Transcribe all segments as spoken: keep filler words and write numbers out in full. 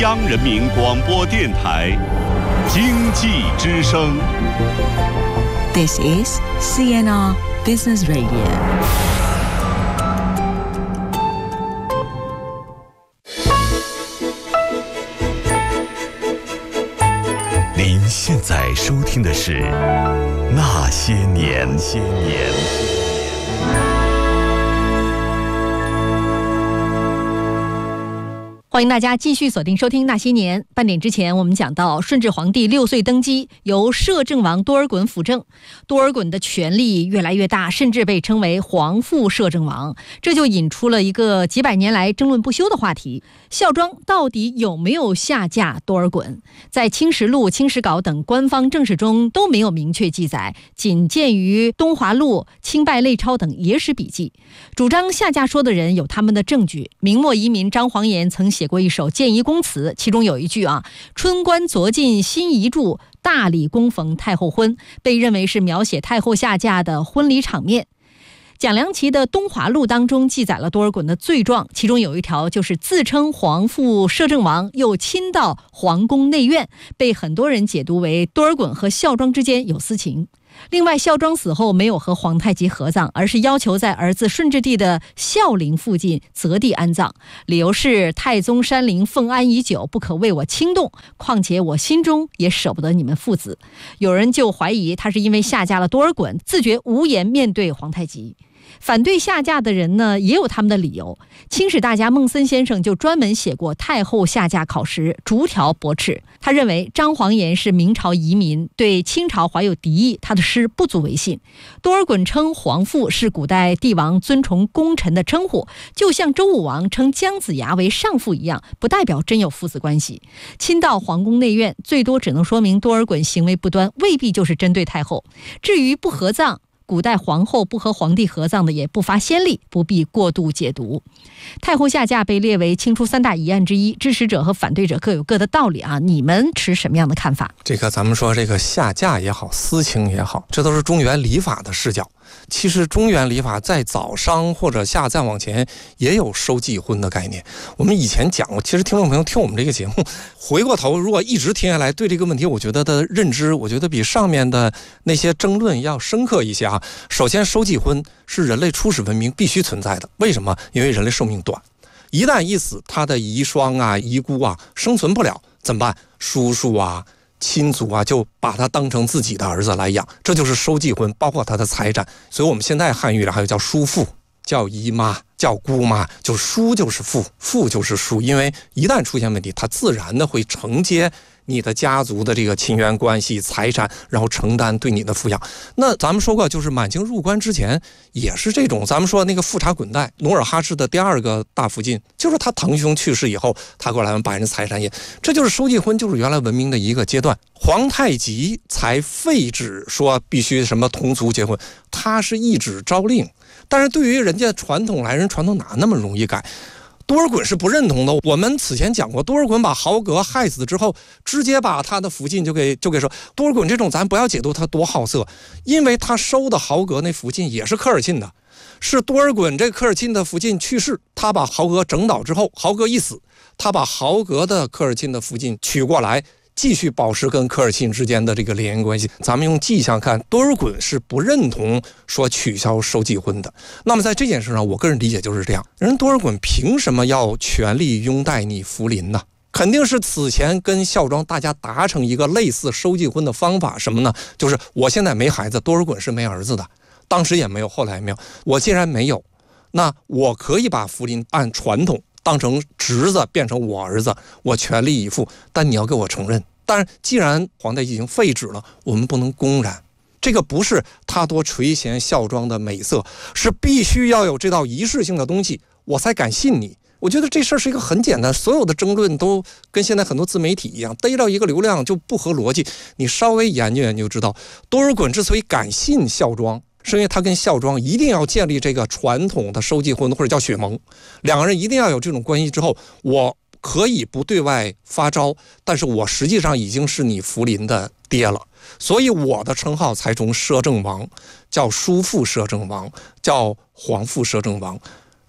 央人民广播电台经济之声。 This is C N R Business Radio。 您现在收听的是《那些年》。些年。 欢迎大家继续锁定收听《那些年》。半点之前，我们讲到顺治皇帝六岁登基，由摄政王多尔衮辅政。多尔衮的权力越来越大，甚至被称为皇父摄政王，这就引出了一个几百年来争论不休的话题：孝庄到底有没有下嫁多尔衮？在《清实录》《清史稿》等官方正史中都没有明确记载，仅见于《东华录》《清拜类钞》等野史笔记。主张下嫁说的人有他们的证据。明末遗民张煌言曾写过一首谏夷公词，其中有一句啊，春官昨进新遗著，大礼恭逢太后婚，被认为是描写太后下嫁的婚礼场面。蒋良奇的《东华录》当中记载了多尔衮的罪状，其中有一条就是自称皇父摄政王，又亲到皇宫内院，被很多人解读为多尔衮和孝庄之间有私情。另外，孝庄死后没有和皇太极合葬，而是要求在儿子顺治帝的孝陵附近择地安葬，理由是太宗山陵奉安已久，不可为我轻动，况且我心中也舍不得你们父子。有人就怀疑他是因为下嫁了多尔衮，自觉无颜面对皇太极。反对下嫁的人呢，也有他们的理由。清史大家孟森先生就专门写过太后下嫁考实，逐条驳斥。他认为张煌言是明朝遗民，对清朝怀有敌意，他的诗不足为信。多尔衮称皇父是古代帝王尊崇功臣的称呼，就像周武王称姜子牙为上父一样，不代表真有父子关系。亲到皇宫内院，最多只能说明多尔衮行为不端，未必就是针对太后。至于不合葬，古代皇后不和皇帝合葬的也不乏先例，不必过度解读。太后下嫁被列为清初三大疑案之一，支持者和反对者各有各的道理啊，你们持什么样的看法？ 这个咱们说这个下嫁也好，私情也好，这都是中原礼法的视角。其实中原礼法在早商或者夏再往前也有收继婚的概念。我们以前讲过，其实听众朋友听我们这个节目，回过头如果一直听下来，对这个问题我觉得的认知，我觉得比上面的那些争论要深刻一些啊。首先，收继婚是人类初始文明必须存在的。为什么？因为人类寿命短，一旦一死，他的遗孀啊、遗孤啊生存不了，怎么办？叔叔啊、亲族啊，就把他当成自己的儿子来养，这就是收继婚，包括他的财产。所以我们现在汉语里还有叫叔父、叫姨妈、叫姑妈，就叔就是父，父就是叔，因为一旦出现问题，他自然的会承接你的家族的这个亲缘关系、财产，然后承担对你的抚养。那咱们说过，就是满清入关之前也是这种。咱们说那个富察滚带，努尔哈赤的第二个大福晋，就是他堂兄去世以后，他过来把人财产也，这就是收继婚，就是原来文明的一个阶段。皇太极才废止说必须什么同族结婚，他是一纸诏令，但是对于人家传统来人，传统哪那么容易改？多尔衮是不认同的。我们此前讲过，多尔衮把豪格害死之后，直接把他的福晋就给就给说，多尔衮这种咱不要解读他多好色，因为他收的豪格那福晋也是科尔沁的，是多尔衮这科尔沁的福晋去世，他把豪格整倒之后，豪格一死，他把豪格的科尔沁的福晋取过来，继续保持跟科尔沁之间的这个联姻关系。咱们用迹象看，多尔衮是不认同说取消收继婚的。那么在这件事上，我个人理解就是这样，人多尔衮凭什么要全力拥戴你福临呢？肯定是此前跟孝庄大家达成一个类似收继婚的方法，什么呢？就是我现在没孩子，多尔衮是没儿子的，当时也没有，后来也没有。我既然没有，那我可以把福临按传统当成侄子变成我儿子，我全力以赴，但你要给我承认。但是既然皇太极已经废止了，我们不能公然，这个不是他多垂涎孝庄的美色，是必须要有这道仪式性的东西，我才敢信你。我觉得这事儿是一个很简单，所有的争论都跟现在很多自媒体一样，逮到一个流量就不合逻辑。你稍微研究研究就知道，多尔衮之所以敢信孝庄，是因为他跟孝庄一定要建立这个传统的收继婚或者叫血盟，两个人一定要有这种关系之后，我可以不对外发招，但是我实际上已经是你福临的爹了，所以我的称号才从摄政王叫叔父摄政王，叫皇父摄政王。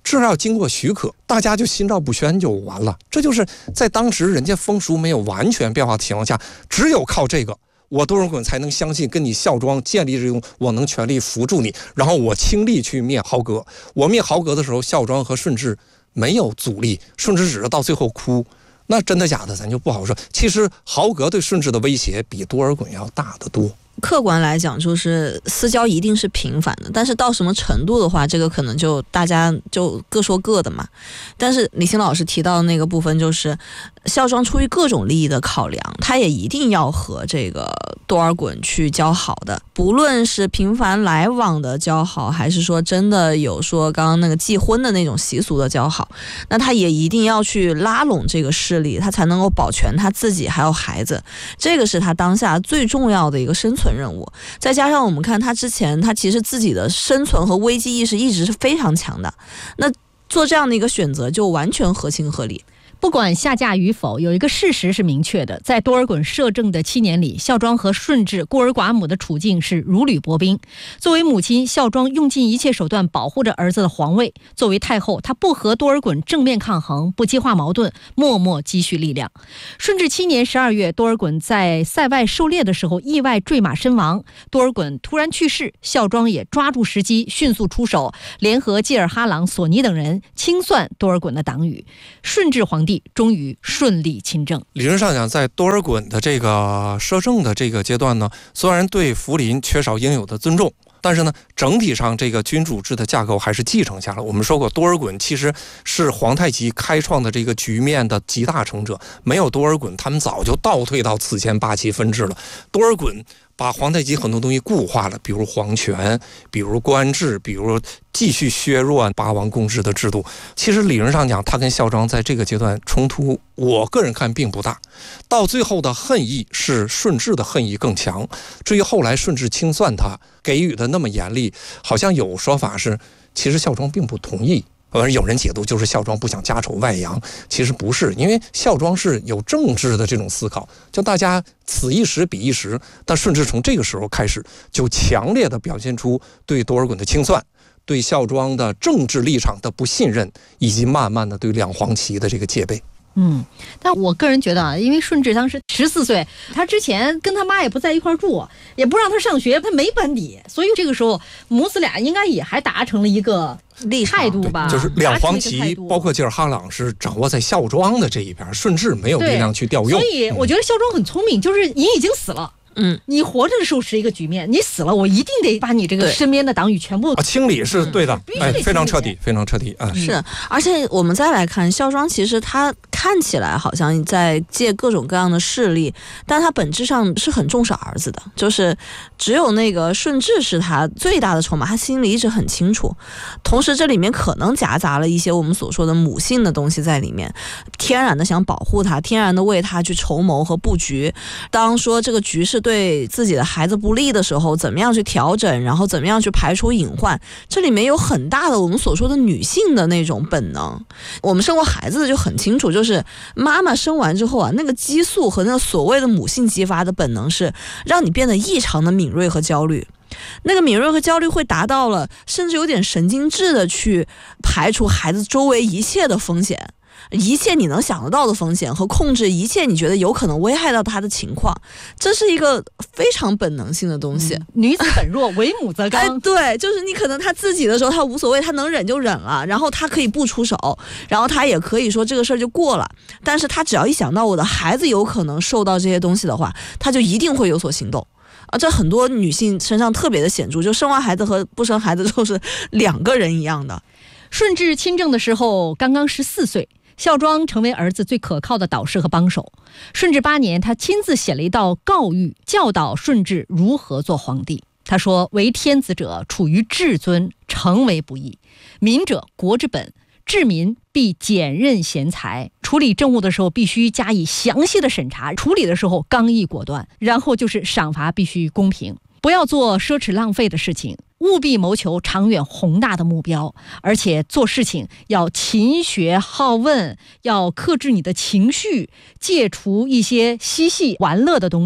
至少要经过许可，大家就心照不宣就完了。这就是在当时人家风俗没有完全变化的情况下，只有靠这个，我多尔衮才能相信跟你孝庄建立这种我能全力扶助你，然后我倾力去灭豪格。我灭豪格的时候，孝庄和顺治没有阻力，顺治只是到最后哭。那真的假的咱就不好说。其实豪格对顺治的威胁比多尔衮要大得多。 客观来讲，就是私交一定是频繁的，但是到什么程度的话，这个可能就大家就各说各的嘛。但是李欣老师提到的那个部分，就是孝庄出于各种利益的考量，他也一定要和这个多尔衮去交好的，不论是频繁来往的交好，还是说真的有说刚刚那个忌婚的那种习俗的交好，那他也一定要去拉拢这个势力，他才能够保全他自己还有孩子，这个是他当下最重要的一个生存任务。再加上我们看他之前，他其实自己的生存和危机意识一直是非常强的，那做这样的一个选择就完全合情合理。 不管下嫁与否，有一个事实是明确的，在多尔衮摄政的七年里，孝庄和顺治孤儿寡母的处境是如履薄冰。作为母亲，孝庄用尽一切手段保护着儿子的皇位；作为太后，她不和多尔衮正面抗衡，不激化矛盾，默默积蓄力量。顺治七年十二月，多尔衮在塞外狩猎的时候意外坠马身亡，多尔衮突然去世，孝庄也抓住时机迅速出手，联合济尔哈朗、索尼等人清算多尔衮的党羽。顺治皇帝终于顺利亲政。 理论上讲，在多尔衮的这个摄政的这个阶段呢，虽然对福临缺少应有的尊重，但是呢，整体上这个君主制的架构还是继承下来。我们说过，多尔衮其实是皇太极开创的这个局面的集大成者，没有多尔衮，他们早就倒退到此前八旗分治了。多尔衮把皇太极很多东西固化了，比如皇权，比如官制，比如继续削弱八王共治的制度。其实理论上讲，他跟孝庄在这个阶段冲突，我个人看并不大。到最后的恨意是顺治的恨意更强。至于后来顺治清算他，给予的那么严厉，好像有说法是，其实孝庄并不同意。而有人解读就是孝庄不想家丑外扬，其实不是，因为孝庄是有政治的这种思考，就大家此一时彼一时。但顺治从这个时候开始，就强烈的表现出对多尔衮的清算，对孝庄的政治立场的不信任，以及慢慢的对两黄旗的这个戒备。 嗯，但我个人觉得啊，因为顺治当时十四岁，他之前跟他妈也不在一块住，也不让他上学，他没班底，所以这个时候母子俩应该也还达成了一个态度吧， 就是两黄旗，包括济尔哈朗是掌握在孝庄的这一边，顺治没有力量去调用。 所以我觉得孝庄很聪明，就是你已经死了。嗯，你活着的时候是一个局面，你死了，我一定得把你这个身边的党羽全部、 啊、清理，是对的， 嗯、 哎，非常彻底，非常彻底啊！ 是，而且我们再来看孝庄，其实他看起来好像在借各种各样的势力，但他本质上是很重视儿子的，就是只有那个顺治是他最大的筹码，他心里一直很清楚。同时，这里面可能夹杂了一些我们所说的母性的东西在里面，天然的想保护他，天然的为他去筹谋和布局。当说这个局势对自己的孩子不利的时候，怎么样去调整，然后怎么样去排除隐患，这里面有很大的我们所说的女性的那种本能。我们生过孩子就很清楚，就是妈妈生完之后啊，那个激素和那个所谓的母性激发的本能是让你变得异常的敏锐和焦虑。那个敏锐和焦虑会达到了甚至有点神经质的去排除孩子周围一切的风险，一切你能想得到的风险，和控制一切你觉得有可能危害到他的情况，这是一个非常本能性的东西。 嗯、女子本弱，为母则刚。 哎，对，就是你可能他自己的时候他无所谓，他能忍就忍了，然后他可以不出手，然后他也可以说这个事儿就过了。但是他只要一想到我的孩子有可能受到这些东西的话，他就一定会有所行动。啊，这很多女性身上特别的显著，就生完孩子和不生孩子就是两个人一样的。 顺治亲政的时候刚刚十四岁。孝庄成为儿子最可靠的导师和帮手。顺治八年，他亲自写了一道告谕，教导顺治如何做皇帝。他说：“为天子者，处于至尊，诚为不义。民者，国之本。治民必简任贤才，处理政务的时候必须加以详细的审查，处理的时候刚毅果断，然后就是赏罚必须公平，不要做奢侈浪费的事情。”务必谋求长远宏大的目标，而且做事情要勤学好问，要克制你的情绪，戒除一些嬉戏玩乐的东西。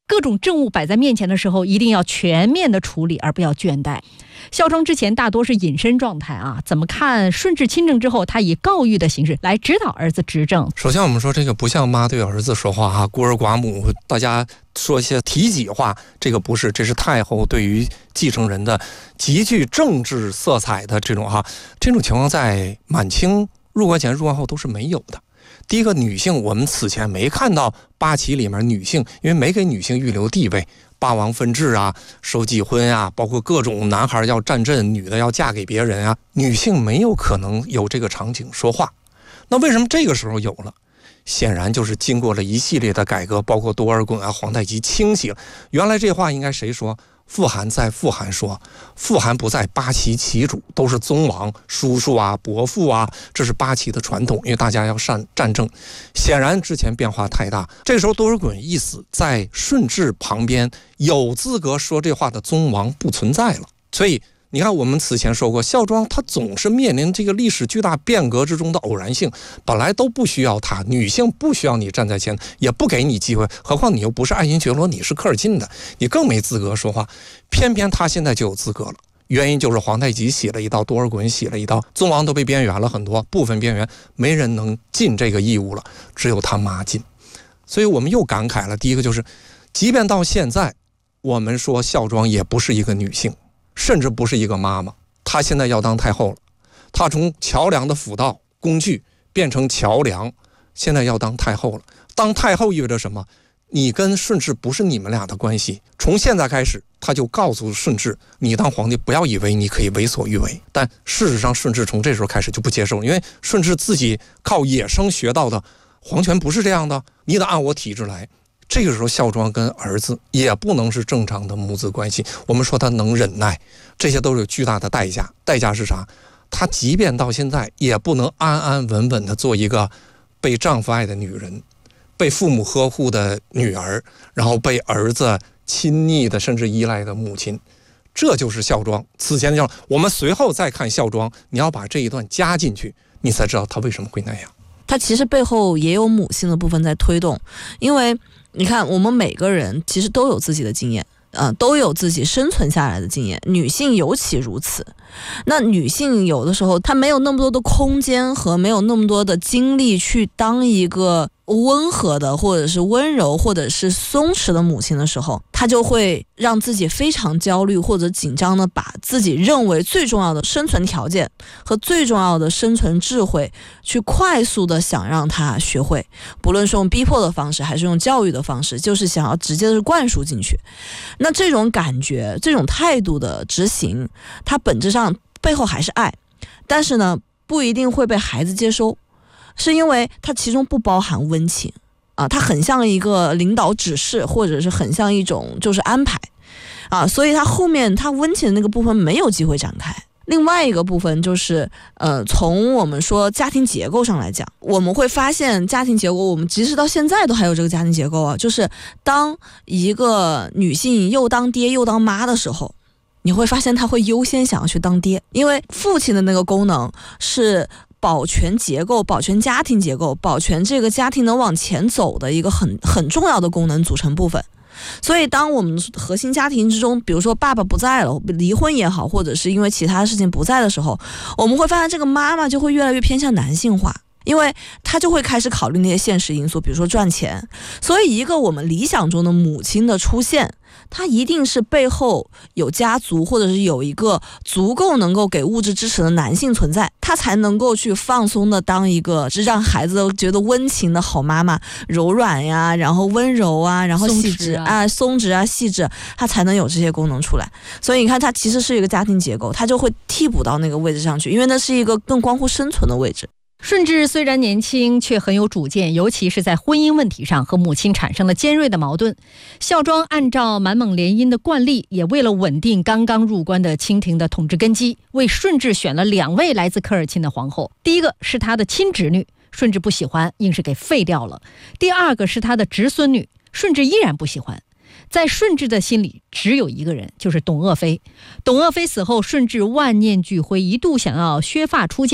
各种政务摆在面前的时候，一定要全面的处理，而不要倦怠。孝庄之前大多是隐身状态啊，怎么看顺治亲政之后，他以告谕的形式来指导儿子执政？ 首先我们说这个不像妈对儿子说话啊，孤儿寡母大家说一些体己话，这个不是，这是太后对于继承人的极具政治色彩的这种哈，这种情况在满清入关前入关后都是没有的。第一个，女性我们此前没看到八旗里面女性，因为没给女性预留地位，八王分治啊，收继婚啊，包括各种男孩要占阵，女的要嫁给别人啊，女性没有可能有这个场景说话。那为什么这个时候有了？显然就是经过了一系列的改革，包括多尔衮啊、皇太极清洗了。原来这话应该谁说？富含在富含说，富含不在八旗旗主，都是宗王、叔叔啊、伯父啊，这是八旗的传统，因为大家要善战争。显然之前变化太大，这个时候多尔衮一死，在顺治旁边有资格说这话的宗王不存在了，所以你看，我们此前说过，孝庄它总是面临这个历史巨大变革之中的偶然性，本来都不需要它，女性不需要你站在前，也不给你机会，何况你又不是爱新觉罗，你是科尔沁的，你更没资格说话，偏偏他现在就有资格了。原因就是皇太极洗了一刀，多尔衮洗了一刀，宗王都被边缘了很多，部分边缘，没人能尽这个义务了，只有他妈尽。所以我们又感慨了，第一个就是，即便到现在，我们说孝庄也不是一个女性。甚至不是一个妈妈，她现在要当太后了。她从桥梁的辅道工具变成桥梁，现在要当太后了。当太后意味着什么？你跟顺治不是你们俩的关系。从现在开始，他就告诉顺治，你当皇帝不要以为你可以为所欲为。但事实上，顺治从这时候开始就不接受，因为顺治自己靠野生学到的皇权不是这样的，你得按我体制来。这个时候，孝庄跟儿子也不能是正常的母子关系。我们说他能忍耐，这些都是有巨大的代价。代价是啥？他即便到现在，也不能安安稳稳的做一个被丈夫爱的女人，被父母呵护的女儿，然后被儿子亲昵的甚至依赖的母亲。这就是孝庄此前的样。我们随后再看孝庄，你要把这一段加进去，你才知道他为什么会那样。 他其实背后也有母性的部分在推动，因为你看，我们每个人其实都有自己的经验，呃，都有自己生存下来的经验，女性尤其如此。那女性有的时候她没有那么多的空间和没有那么多的精力去当一个温和的或者是温柔或者是松弛的母亲的时候，她就会让自己非常焦虑或者紧张的把自己认为最重要的生存条件和最重要的生存智慧去快速的想让她学会，不论是用逼迫的方式还是用教育的方式，就是想要直接的是灌输进去。那这种感觉这种态度的执行，它本质上背后还是爱，但是呢不一定会被孩子接收，是因为它其中不包含温情啊，它很像一个领导指示，或者是很像一种就是安排啊，所以它后面它温情的那个部分没有机会展开。另外一个部分就是，呃，从我们说家庭结构上来讲，我们会发现家庭结构，我们即使到现在都还有这个家庭结构啊，就是当一个女性又当爹又当妈的时候，你会发现她会优先想要去当爹，因为父亲的那个功能是保全结构、保全家庭结构、保全这个家庭能往前走的一个很很重要的功能组成部分。所以当我们核心家庭之中，比如说爸爸不在了，离婚也好，或者是因为其他事情不在的时候，我们会发现这个妈妈就会越来越偏向男性化，因为她就会开始考虑那些现实因素，比如说赚钱。所以一个我们理想中的母亲的出现，它一定是背后有家族，或者是有一个足够能够给物质支持的男性存在，他才能够去放松的当一个让孩子觉得温情的好妈妈，柔软呀，然后温柔啊，然后细致啊，松弛啊，细致，他才能有这些功能出来。所以你看，它其实是一个家庭结构，它就会替补到那个位置上去，因为那是一个更关乎生存的位置。 顺治虽然年轻，却很有主见，尤其是在婚姻问题上和母亲产生了尖锐的矛盾。孝庄按照满蒙联姻的惯例，也为了稳定刚刚入关的清廷的统治根基，为顺治选了两位来自科尔沁的皇后。第一个是他的亲侄女，顺治不喜欢，硬是给废掉了；第二个是他的侄孙女，顺治依然不喜欢。在顺治的心里只有一个人，就是董鄂妃。董鄂妃死后，顺治万念俱灰，一度想要削发出家，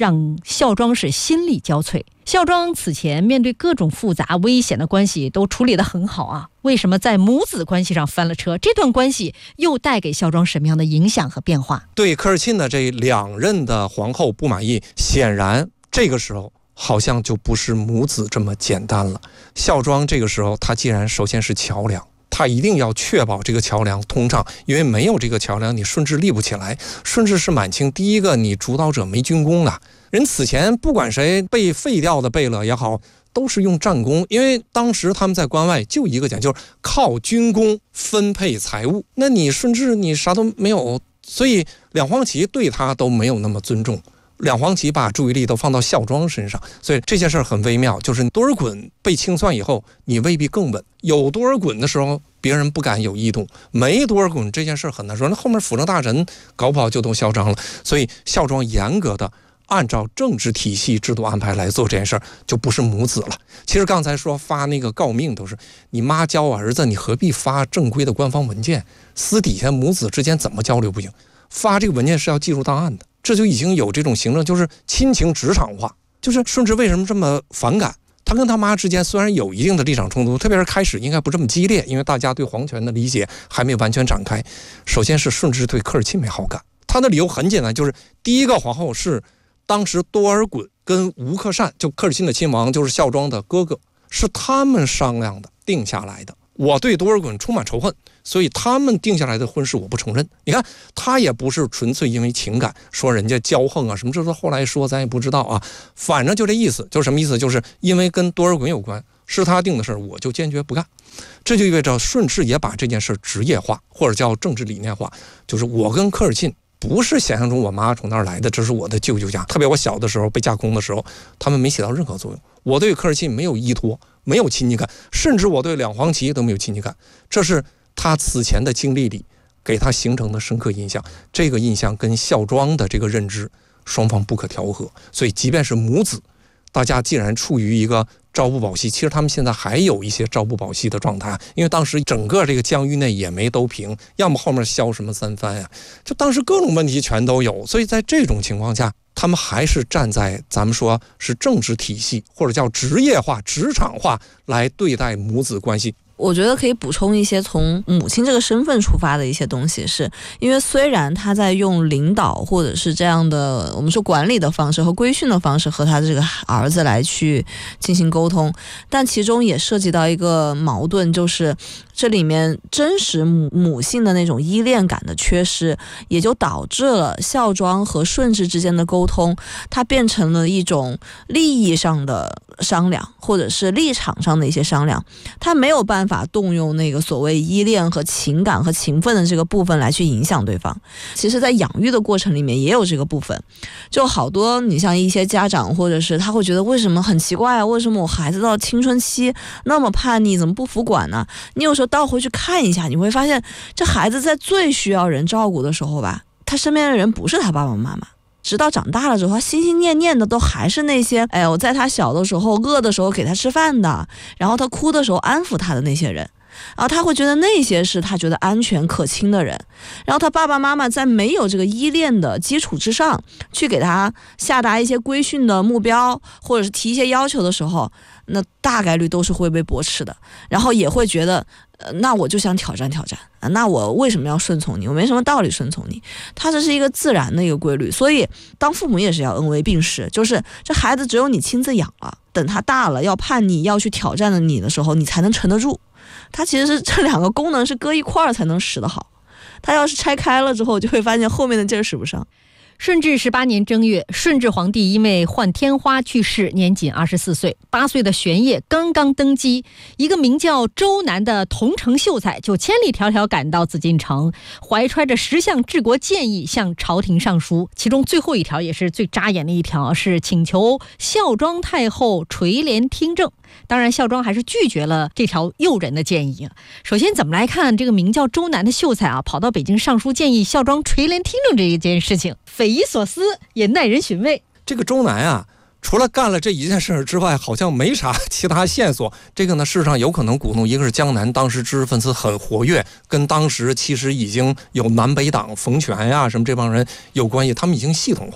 让孝庄是心力交瘁。孝庄此前面对各种复杂危险的关系都处理得很好啊，为什么在母子关系上翻了车？这段关系又带给孝庄什么样的影响和变化？ 对科尔沁的这两任的皇后不满意，显然这个时候好像就不是母子这么简单了。孝庄这个时候，他既然首先是桥梁，他一定要确保这个桥梁通畅，因为没有这个桥梁，你顺治立不起来。顺治是满清第一个你主导者没军功的人，此前不管谁被废掉的贝勒也好，都是用战功，因为当时他们在关外就一个讲，就是靠军功分配财物。那你顺治你啥都没有，所以两黄旗对他都没有那么尊重。两黄旗把注意力都放到孝庄身上，所以这件事儿很微妙。就是多尔衮被清算以后，你未必更稳。有多尔衮的时候，别人不敢有异动；没多尔衮这件事儿很难说。那后面辅政大臣搞不好就都嚣张了。所以孝庄严格的按照政治体系制度安排来做这件事儿，就不是母子了。其实刚才说发那个诰命都是你妈教儿子，你何必发正规的官方文件？私底下母子之间怎么交流不行？发这个文件是要记录档案的。这就已经有这种行政，就是亲情职场化。就是顺治为什么这么反感？他跟他妈之间虽然有一定的立场冲突，特别是开始应该不这么激烈，因为大家对皇权的理解还没有完全展开。首先是顺治对科尔沁没好感，他的理由很简单，就是第一个皇后是当时多尔衮跟吴克善，就科尔沁的亲王，就是孝庄的哥哥，是他们商量的定下来的。我对多尔衮充满仇恨，所以他们定下来的婚事我不承认。你看，他也不是纯粹因为情感，说人家骄横啊什么，这都后来说咱也不知道啊。反正就这意思，就是什么意思？就是因为跟多尔衮有关，是他定的事儿，我就坚决不干。这就意味着顺治也把这件事职业化，或者叫政治理念化，就是我跟科尔沁不是想象中我妈从那儿来的，这是我的舅舅家。特别我小的时候被架空的时候，他们没起到任何作用。我对科尔沁没有依托，没有亲戚感，甚至我对两黄旗都没有亲戚感。这是他此前的经历里给他形成的深刻印象。这个印象跟孝庄的这个认知双方不可调和，所以即便是母子，大家既然处于一个朝不保夕，其实他们现在还有一些朝不保夕的状态，因为当时整个这个疆域内也没都平，要么后面削什么三藩呀，就当时各种问题全都有。所以在这种情况下，他们还是站在咱们说是政治体系或者叫职业化、职场化来对待母子关系。 我觉得可以补充一些从母亲这个身份出发的一些东西，是因为虽然他在用领导或者是这样的我们说管理的方式和规训的方式和他的这个儿子来去进行沟通，但其中也涉及到一个矛盾，就是这里面真实母母性的那种依恋感的缺失，也就导致了孝庄和顺治之间的沟通，它变成了一种利益上的商量，或者是立场上的一些商量，他没有办法动用那个所谓依恋和情感和情分的这个部分来去影响对方。其实在养育的过程里面也有这个部分，就好多你像一些家长或者是他会觉得为什么很奇怪啊，为什么我孩子到青春期那么叛逆，怎么不服管呢？你有时候倒回去看一下，你会发现这孩子在最需要人照顾的时候吧，他身边的人不是他爸爸妈妈，直到长大了之后，他心心念念的都还是那些，哎，我在他小的时候饿的时候给他吃饭的，然后他哭的时候安抚他的那些人，然后他会觉得那些是他觉得安全可亲的人。然后他爸爸妈妈在没有这个依恋的基础之上，去给他下达一些规训的目标，或者是提一些要求的时候，那大概率都是会被驳斥的，然后也会觉得呃，那我就想挑战挑战啊，那我为什么要顺从你？我没什么道理顺从你。它这是一个自然的一个规律，所以当父母也是要恩威并施，就是这孩子只有你亲自养了，等他大了要叛逆要去挑战的你的时候，你才能沉得住。它其实是这两个功能是搁一块儿才能使得好，它要是拆开了之后，就会发现后面的劲儿使不上。 顺治十八年正月，顺治皇帝因为患天花去世，年仅二十四岁。八岁的玄烨刚刚登基，一个名叫周南的同城秀才就千里迢迢赶到紫禁城，怀揣着十项治国建议向朝廷上书。其中最后一条也是最扎眼的一条，是请求孝庄太后垂帘听政。当然孝庄还是拒绝了这条诱人的建议。首先怎么来看这个名叫周南的秀才啊，跑到北京上书建议孝庄垂帘听政这一件事情，匪夷所思也耐人寻味。 这个周南啊，除了干了这一件事之外，好像没啥其他线索。这个呢，事实上有可能鼓动，一个是江南当时知识分子很活跃，跟当时其实已经有南北党冯权呀什么这帮人有关系，他们已经系统化了。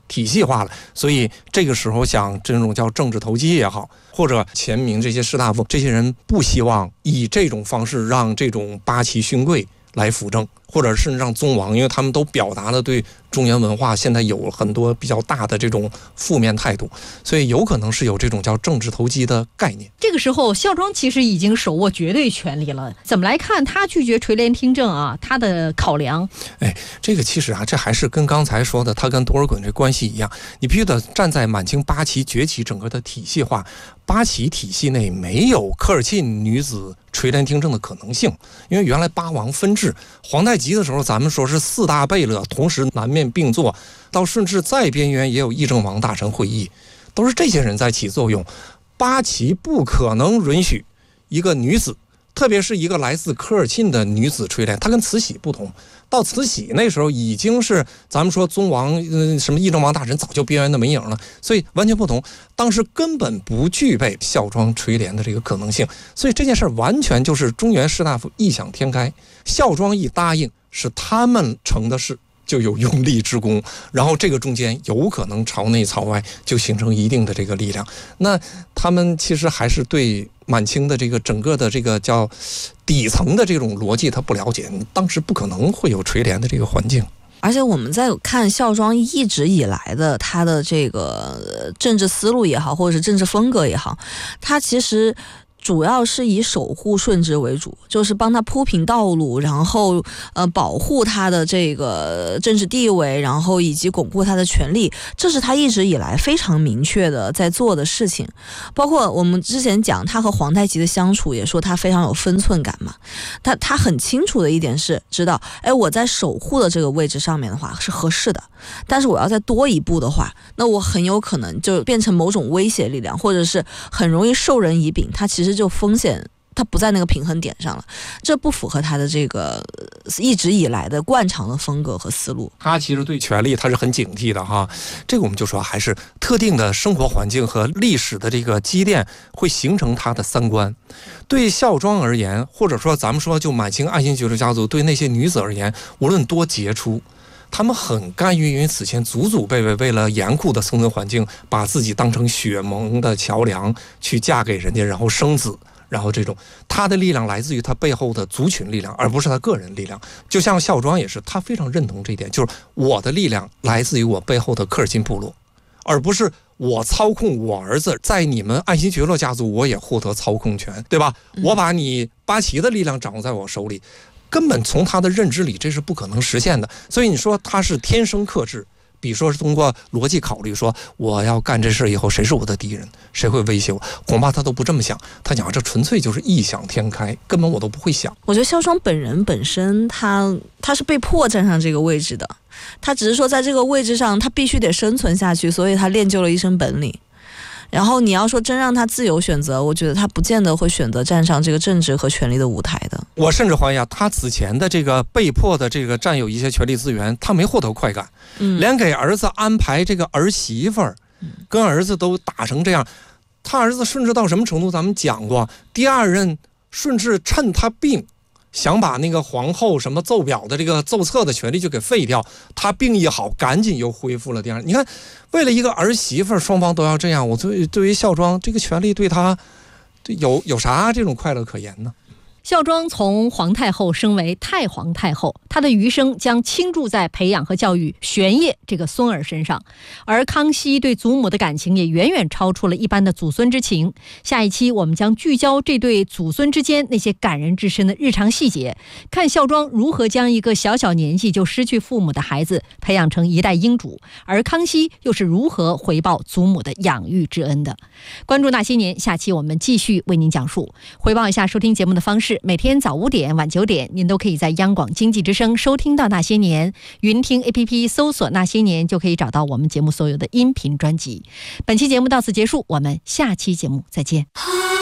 体系化了。所以这个时候像这种叫政治投机也好，或者前明这些士大夫，这些人不希望以这种方式让这种八旗勋贵来辅政，或者是让宗王，因为他们都表达了对中原文化现在有很多比较大的这种负面态度，所以有可能是有这种叫政治投机的概念。 这个时候孝庄其实已经手握绝对权力了，怎么来看他拒绝垂帘听政啊？他的考量， 哎，这个其实啊，这还是跟刚才说的他跟多尔衮这关系一样，你必须得站在满清八旗崛起整个的体系化，八旗体系内没有科尔沁女子垂帘听政的可能性，因为原来八王分治，皇太极的时候咱们说是四大贝勒同时南面并坐，到顺治再边缘也有议政王大臣会议，都是这些人在起作用。八旗不可能允许一个女子，特别是一个来自科尔沁的女子垂帘，她跟慈禧不同。到慈禧那时候已经是咱们说宗王、呃、什么议政王大臣早就边缘的没影了，所以完全不同。当时根本不具备孝庄垂帘的这个可能性，所以这件事完全就是中原士大夫异想天开。孝庄一答应，是他们成的事，就有用力之功，然后这个中间有可能朝内朝外就形成一定的这个力量。那他们其实还是对满清的这个整个的这个叫底层的这种逻辑他不了解，当时不可能会有垂帘的这个环境。 而且我们在看孝庄一直以来的他的这个政治思路也好，或者是政治风格也好，他其实主要是以守护顺治为主，就是帮他铺平道路，然后呃保护他的这个政治地位，然后以及巩固他的权力，这是他一直以来非常明确的在做的事情。包括我们之前讲他和皇太极的相处，也说他非常有分寸感嘛。他他很清楚的一点是知道，哎，我在守护的这个位置上面的话是合适的，但是我要再多一步的话，那我很有可能就变成某种威胁力量，或者是很容易授人以柄，他其实就风险他不在那个平衡点上了，这不符合他的这个一直以来的惯常的风格和思路。 他其实对权力他是很警惕的哈，这个我们就说还是特定的生活环境和历史的这个积淀会形成他的三观。对孝庄而言，或者说咱们说就满清爱新觉罗家族对那些女子而言，无论多杰出，他们很甘于因为此前祖祖辈辈为了严酷的生存环境，把自己当成血盟的桥梁去嫁给人家，然后生子，然后这种他的力量来自于他背后的族群力量，而不是他个人力量。就像孝庄也是，他非常认同这一点，就是我的力量来自于我背后的科尔沁部落，而不是我操控我儿子在你们爱新觉罗家族我也获得操控权，对吧？我把你八旗的力量掌握在我手里，根本从他的认知里这是不可能实现的。所以你说他是天生克制，比如说是通过逻辑考虑说我要干这事以后谁是我的敌人，谁会威胁我，恐怕他都不这么想。他讲这纯粹就是异想天开，根本我都不会想。 我觉得孝庄本人本身他他是被迫站上这个位置的，他只是说在这个位置上他必须得生存下去，所以他练就了一身本领。然后你要说真让他自由选择，我觉得他不见得会选择站上这个政治和权力的舞台的。 我甚至怀疑啊，他此前的这个被迫的这个占有一些权力资源，他没获得快感，嗯，连给儿子安排这个儿媳妇儿，跟儿子都打成这样。他儿子顺治到什么程度？咱们讲过，第二任顺治趁他病，想把那个皇后什么奏表的这个奏册的权利就给废掉，他病一好，赶紧又恢复了第二。你看，为了一个儿媳妇，双方都要这样，我对对于孝庄这个权利对他对有有啥这种快乐可言呢？ 孝庄从皇太后升为太皇太后，她的余生将倾注在培养和教育玄烨这个孙儿身上，而康熙对祖母的感情也远远超出了一般的祖孙之情。下一期我们将聚焦这对祖孙之间那些感人至深的日常细节，看孝庄如何将一个小小年纪就失去父母的孩子培养成一代英主，而康熙又是如何回报祖母的养育之恩的。关注那些年，下期我们继续为您讲述。回报一下收听节目的方式，每天早五点晚九点您都可以在央广经济之声收听到那些年，云听 A P P 搜索那些年就可以找到我们节目所有的音频专辑。本期节目到此结束，我们下期节目再见。